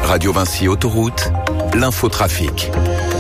Radio Vinci Autoroute, l'infotrafic.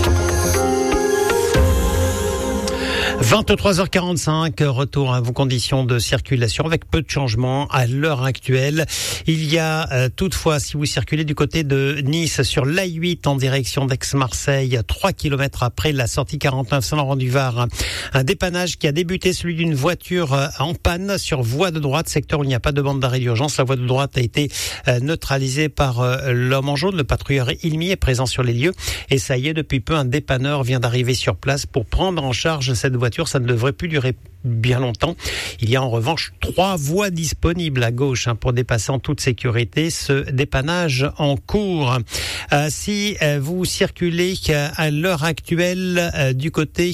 23h45, retour à vos conditions de circulation avec peu de changements à l'heure actuelle. Il y a toutefois, si vous circulez du côté de Nice sur l'A8 en direction d'Aix-Marseille, 3 km après la sortie 49 Saint-Laurent-du-Var, un dépannage qui a débuté, celui d'une voiture en panne sur voie de droite, secteur où il n'y a pas de bande d'arrêt d'urgence. La voie de droite a été neutralisée par l'homme en jaune. Le patrouilleur Ilmi est présent sur les lieux et ça y est, depuis peu, un dépanneur vient d'arriver sur place pour prendre en charge cette voiture. Ça ne devrait plus durer bien longtemps. Il y a en revanche 3 voies disponibles à gauche pour dépasser en toute sécurité ce dépannage en cours. Si vous circulez à l'heure actuelle du côté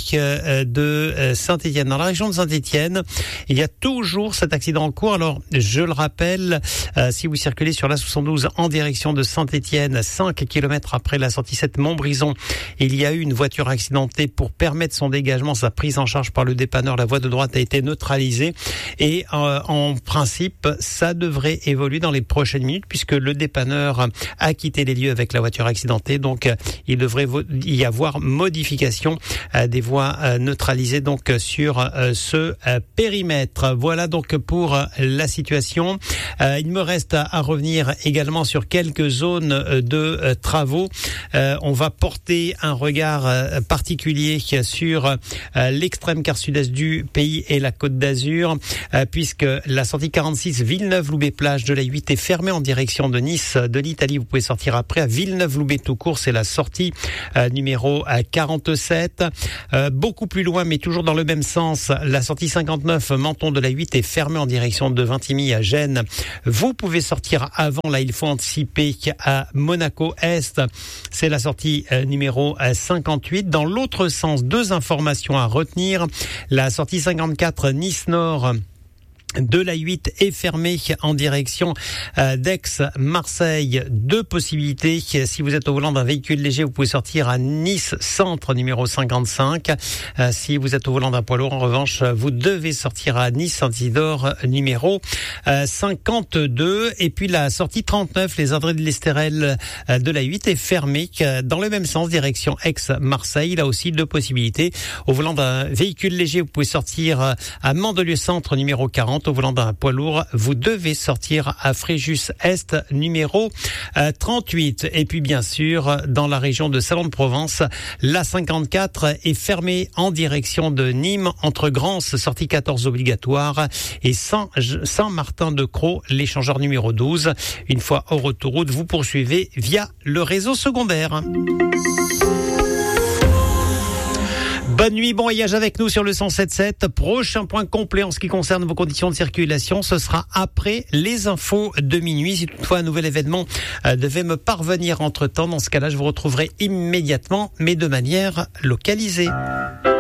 de Saint-Étienne, dans la région de Saint-Étienne, il y a toujours cet accident en cours. Alors, je le rappelle, si vous circulez sur la 72 en direction de Saint-Étienne, 5 km après la sortie 7 Montbrison, il y a eu une voiture accidentée. Pour permettre son dégagement, sa prise en charge par le dépanneur, la voie de droite a été neutralisée et en principe ça devrait évoluer dans les prochaines minutes puisque le dépanneur a quitté les lieux avec la voiture accidentée, donc il devrait y avoir modification des voies neutralisées donc sur ce périmètre. Voilà donc pour la situation. Il me reste à revenir également sur quelques zones de travaux. On va porter un regard particulier sur l'extrême quart sud-est du pays et la Côte d'Azur, puisque la sortie 46 Villeneuve-Loubet-Plage de la 8 est fermée en direction de Nice. De l'Italie, vous pouvez sortir après à Villeneuve-Loubet tout court, c'est la sortie numéro 47. Beaucoup plus loin, mais toujours dans le même sens, la sortie 59 Menton de la 8 est fermée en direction de Vintimille à Gênes. Vous pouvez sortir avant, là il faut anticiper à Monaco-Est, c'est la sortie numéro 58. Dans l'autre sens, 2 informations à retenir. La sortie 54 Nice-Nord de la 8 est fermée en direction d'Aix-Marseille. 2 possibilités. Si vous êtes au volant d'un véhicule léger, vous pouvez sortir à Nice Centre numéro 55. Si vous êtes au volant d'un poids lourd, en revanche, vous devez sortir à Nice Saint-Isidore numéro 52. Et puis la sortie 39, les André de l'Estérel de la 8 est fermée dans le même sens, direction Aix-Marseille. Là aussi 2 possibilités. Au volant d'un véhicule léger, vous pouvez sortir à Mandelieu Centre numéro 40. Au volant d'un poids lourd, vous devez sortir à Fréjus-Est numéro 38. Et puis bien sûr, dans la région de Salon-de-Provence, la 54 est fermée en direction de Nîmes, entre Grance, sortie 14 obligatoire, et Saint-Martin-de-Croix, l'échangeur numéro 12. Une fois hors autoroute, vous poursuivez via le réseau secondaire. Bonne nuit, bon voyage avec nous sur le 107.7. Prochain point complet en ce qui concerne vos conditions de circulation, ce sera après les infos de minuit. Si toutefois un nouvel événement devait me parvenir entre-temps, dans ce cas-là, je vous retrouverai immédiatement, mais de manière localisée.